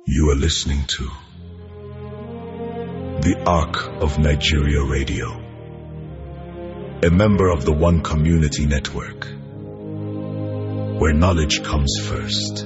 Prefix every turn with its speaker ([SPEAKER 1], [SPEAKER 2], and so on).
[SPEAKER 1] You are listening to the Arc of Nigeria Radio, a member of the One Community Network, where knowledge comes first.